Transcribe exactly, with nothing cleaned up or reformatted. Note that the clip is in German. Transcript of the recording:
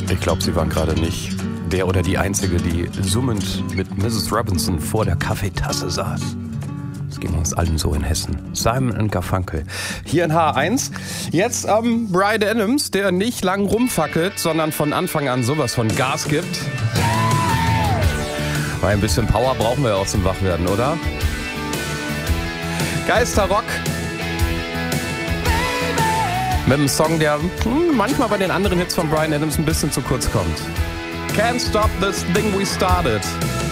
Ich glaube, Sie waren gerade nicht der oder die Einzige, die summend mit Missus Robinson vor der Kaffeetasse saß. Es ging uns allen so in Hessen. Simon und Garfunkel. Hier in H eins. Jetzt ähm, Bryan Adams, der nicht lang rumfackelt, sondern von Anfang an sowas von Gas gibt. Weil ein bisschen Power brauchen wir auch zum Wachwerden, oder? Geisterrock. Mit einem Song, der hm, manchmal bei den anderen Hits von Bryan Adams ein bisschen zu kurz kommt. Can't stop this thing we started.